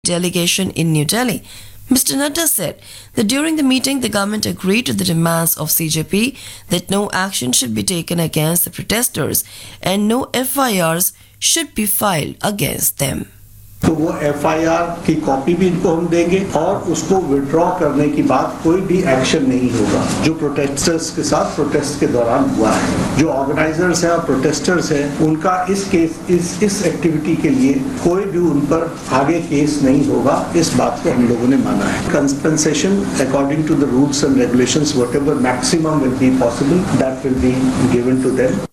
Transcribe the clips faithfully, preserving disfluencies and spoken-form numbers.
delegation in New Delhi. Mister Nadda said that during the meeting, the government agreed to the demands of C J P that no action should be taken against the protesters and no F I Rs should be filed against them. तो वो F I R की copy भी इनको हम देंगे और उसको withdraw करने की बात कोई भी एक्शन नहीं होगा जो प्रोटेस्टर्स के साथ प्रोटेस्ट के दौरान हुआ है। जो ऑर्गेनाइजर्स हैं और प्रोटेस्टर्स हैं उनका इस केस इस इस एक्टिविटी के लिए कोई भी उन पर आगे केस नहीं होगा, इस बात को हम लोगों ने माना है। Compensation according to the rules and regulations whatever maximum will be possible that will be given to them.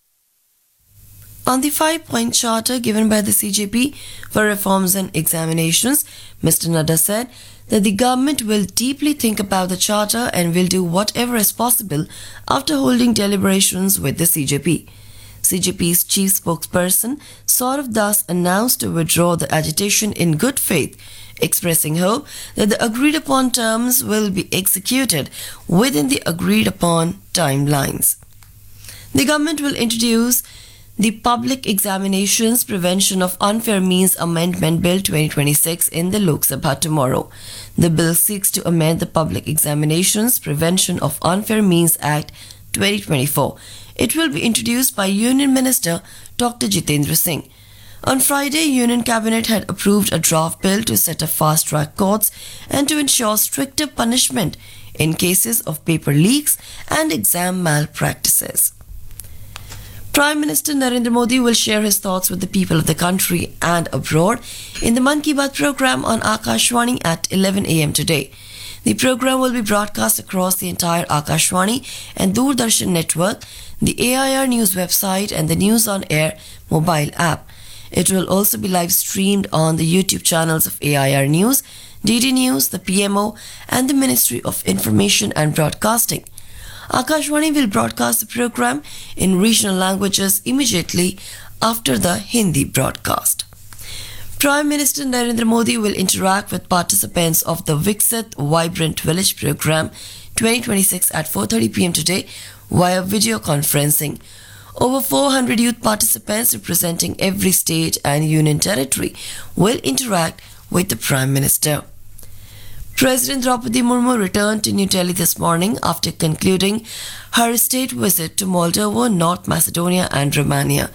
On the five-point charter given by the C J P for reforms and examinations, Mister Nadda said that the government will deeply think about the charter and will do whatever is possible after holding deliberations with the C J P. C J P's chief spokesperson Saurav Das announced to withdraw the agitation in good faith, expressing hope that the agreed-upon terms will be executed within the agreed-upon timelines. The government will introduce the Public Examinations Prevention of Unfair Means Amendment Bill twenty twenty-six in the Lok Sabha tomorrow. The bill seeks to amend the Public Examinations Prevention of Unfair Means Act twenty twenty-four. It will be introduced by Union Minister Doctor Jitendra Singh. On Friday, Union Cabinet had approved a draft bill to set up fast-track courts and to ensure stricter punishment in cases of paper leaks and exam malpractices. Prime Minister Narendra Modi will share his thoughts with the people of the country and abroad in the Mann Ki Baat program on Akashvani at eleven a m today. The program will be broadcast across the entire Akashvani and Doordarshan network, the A I R News website and the News on Air mobile app. It will also be live streamed on the YouTube channels of A I R News, D D News, the P M O and the Ministry of Information and Broadcasting. Akashvani will broadcast the program in regional languages immediately after the Hindi broadcast. Prime Minister Narendra Modi will interact with participants of the Viksit Vibrant Village program twenty twenty-six at four thirty p m today via video conferencing. Over four hundred youth participants representing every state and union territory will interact with the Prime Minister. President Draupadi Murmu returned to New Delhi this morning after concluding her state visit to Moldova, North Macedonia and Romania.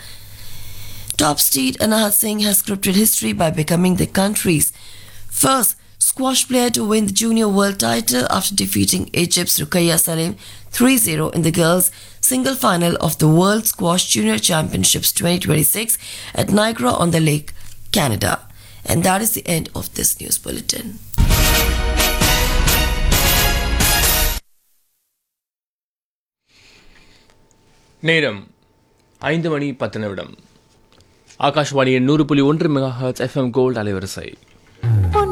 Top seed Anahat Singh has scripted history by becoming the country's first squash player to win the junior world title after defeating Egypt's Ruqayya Salim three zero in the girls' single final of the World Squash Junior Championships twenty twenty-six at Niagara-on-the-Lake, Canada. And that is the end of this news bulletin. நேரம் ஐந்து மணி பத்து நிமிடம். ஆகாஷ்வாணியின் நூறு புள்ளி ஒன்று mega hertz FM gold அலைவரிசை.